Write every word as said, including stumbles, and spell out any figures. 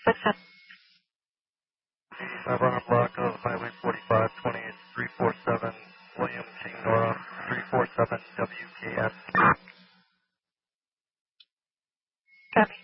What's up? I've run a block of Highway forty-five, twenty-eight, three four seven, William King Nora, three four seven W K S. Copy.